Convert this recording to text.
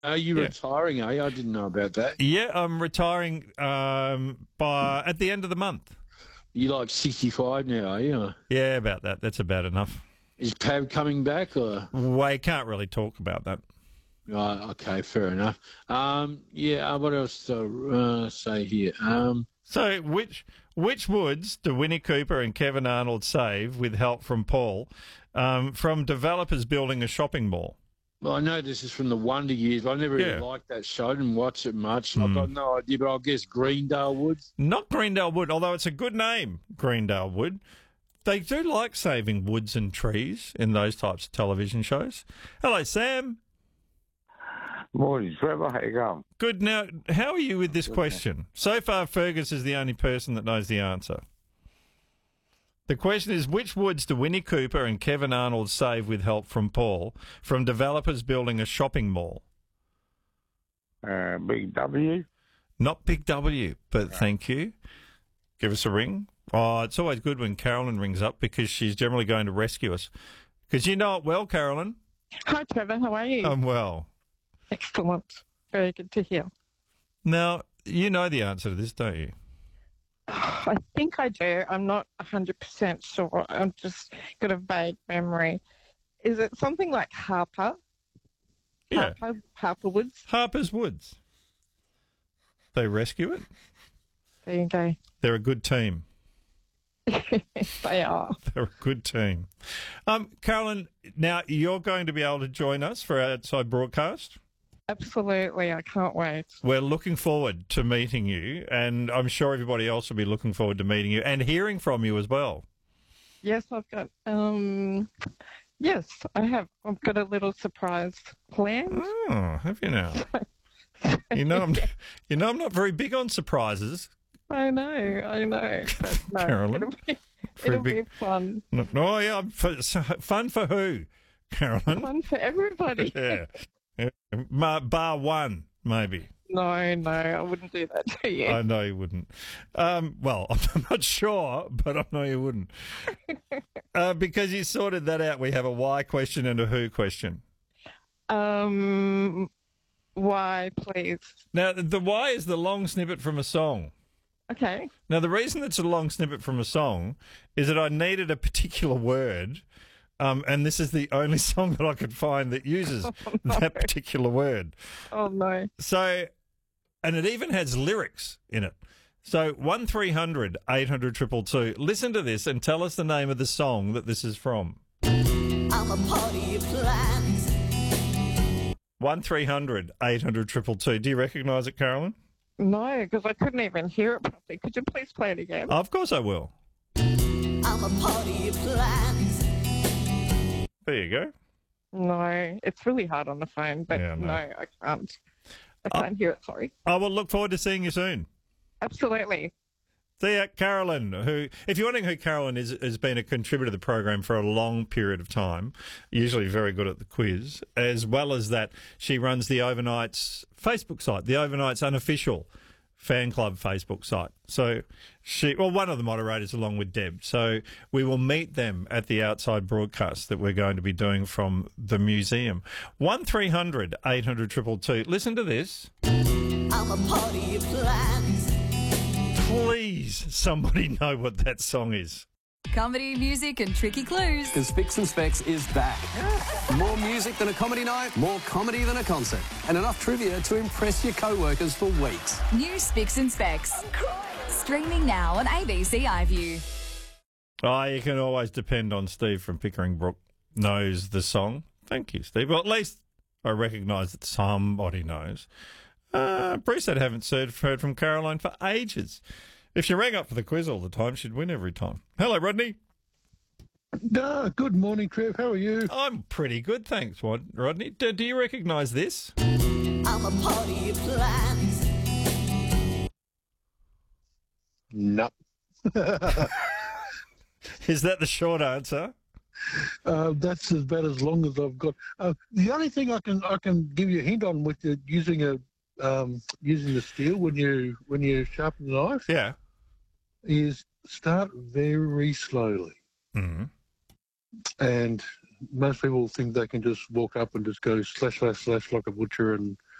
Are you Yeah. retiring, are you? I didn't know about that. Yeah, I'm retiring by at the end of the month. You're like 65 now, are you? Yeah, about that. That's about enough. Is Pav coming back or? We can't really talk about that. Right, okay, fair enough. What else to say here? So, which woods do Winnie Cooper and Kevin Arnold save with help from Paul from developers building a shopping mall? Well, I know this is from the Wonder Years, but I never really liked that show. I didn't watch it much. I've got no idea, but I'll guess Greendale Woods. Not Greendale Wood, although it's a good name, Greendale Wood. They do like saving woods and trees in those types of television shows. Hello, Sam. Morning, Trevor. How you going? Good. Now, how are you with this question? So far, Fergus is the only person that knows the answer. The question is, which woods do Winnie Cooper and Kevin Arnold save with help from Paul from developers building a shopping mall? Big W. Not Big W, but thank you. Give us a ring. Oh, it's always good when Carolyn rings up because she's generally going to rescue us. Because you know it well, Carolyn. Hi, Trevor. How are you? I'm well. Excellent. Very good to hear. Now, you know the answer to this, don't you? I think I do. I'm not 100% sure. I've just got a vague memory. Is it something like Harper? Yeah. Harper Woods? Harper's Woods. They rescue it. There you go. They're a good team. They are. They're a good team. Carolyn, now you're going to be able to join us for our outside broadcast. Absolutely. I can't wait. We're looking forward to meeting you, and I'm sure everybody else will be looking forward to meeting you and hearing from you as well. Yes, I've got. Yes, I have. I've got a little surprise planned. Oh, have you now? I'm not very big on surprises. I know. But no, Carolyn, it'll be fun. No, yeah, fun for who, Carolyn? Fun for everybody. Yeah. Bar one, maybe. No, I wouldn't do that to you. I know you wouldn't. Well, I'm not sure, but I know you wouldn't. Because you sorted that out, we have a why question and a who question. Why, please? Now, the why is the long snippet from a song. Okay. Now, the reason it's a long snippet from a song is that I needed a particular word, and this is the only song that I could find that uses that particular word. Oh, no. So, and it even has lyrics in it. So, 1300 800 222. Listen to this and tell us the name of the song that this is from. I'm a party of plans. 1300 800 222. Do you recognise it, Carolyn? No, because I couldn't even hear it properly. Could you please play it again? Of course I will. I'm a party of plans. There you go. No, it's really hard on the phone, but Yeah, no, I can't. I can't hear it, sorry. I will look forward to seeing you soon. Absolutely. See ya, Carolyn, who, if you're wondering who Carolyn is, has been a contributor to the program for a long period of time, usually very good at the quiz. As well as that, she runs the Overnights Facebook site, the Overnights unofficial fan club Facebook site. So one of the moderators along with Deb. So we will meet them at the outside broadcast that we're going to be doing from the museum. 1300 800 222. Listen to this. I'm a party of plans. Please, somebody know what that song is. Comedy, music and tricky clues. Because Spicks and Specs is back. More music than a comedy night, more comedy than a concert, and enough trivia to impress your co-workers for weeks. New Spicks and Specs. Streaming now on ABC iView. Oh, you can always depend on Steve from Pickering Brook knows the song. Thank you, Steve. Well, at least I recognise that somebody knows. Bruce said haven't heard from Caroline for ages. If she rang up for the quiz all the time, she'd win every time. Hello, Rodney. Good morning, Trev. How are you? I'm pretty good, thanks, Rodney. Do you recognise this? I'm a party of plans. No. Is that the short answer? That's about as long as I've got. The only thing I can give you a hint on with using the steel when you sharpen the knife, yeah, is start very slowly. Mm-hmm. And most people think they can just walk up and just go slash slash slash like a butcher and